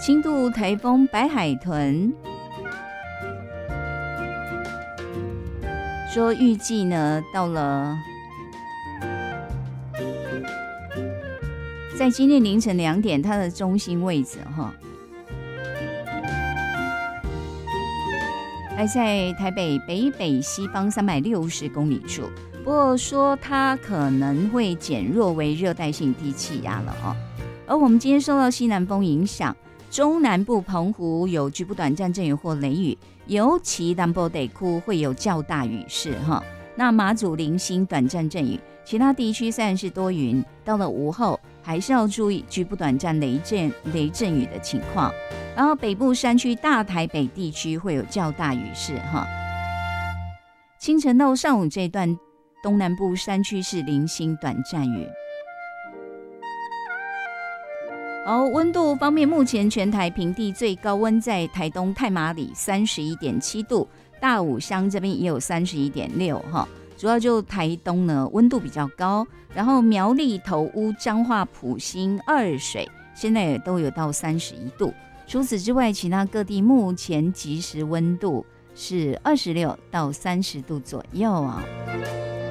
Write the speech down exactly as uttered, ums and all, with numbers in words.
轻度台风白海豚说预计呢到了在今天凌晨两点，它的中心位置哈，还在台北北北西方三百六十公里处。不过说它可能会减弱为热带性低气压了哦。而我们今天受到西南风影响，中南部澎湖有局部短暂阵雨或雷雨，尤其南部地区会有较大雨势哈。那马祖零星短暂阵雨，其他地区虽然是多云，到了午后还是要注意局部短暂雷阵雷阵雨的情况。然后北部山区大台北地区会有较大雨势哈。清晨到上午这一段，东南部山区是零星短暂雨。好，温度方面，目前全台平地最高温在台东太麻里 三十一点七 度，大武乡这边也有 三十一点六 哈。主要就台东呢温度比较高，然后苗栗、头屋、彰化、埔心、二水现在也都有到三十一度。除此之外，其他各地目前即时温度是二十六到三十度左右啊。